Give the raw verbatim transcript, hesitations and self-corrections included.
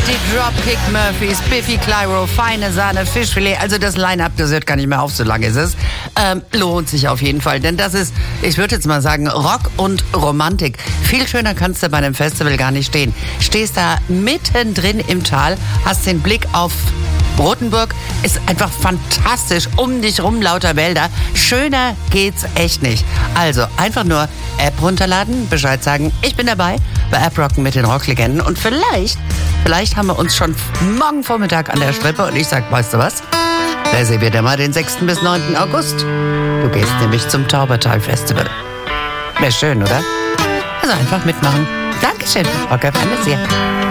die Dropkick Murphys, Biffy Clyro, feine Sahne, Fischfilet. Also das Line-Up, das hört gar nicht mehr auf, so lange ist es. Ähm, lohnt sich auf jeden Fall, denn das ist, ich würde jetzt mal sagen, Rock und Romantik. Viel schöner kannst du bei einem Festival gar nicht stehen. Stehst da mittendrin im Tal, hast den Blick auf Rotenburg, ist einfach fantastisch. Um dich rum lauter Wälder. Schöner geht's echt nicht. Also einfach nur App runterladen, Bescheid sagen, ich bin dabei bei App Rocken mit den Rocklegenden. Und vielleicht, vielleicht haben wir uns schon morgen Vormittag an der Strippe. Und ich sag, weißt du was? Da sehen wir dann mal den sechsten bis neunten August. Du gehst nämlich zum Taubertal Festival. Wäre schön, oder? Also einfach mitmachen. Dankeschön, Rocker Fantasia.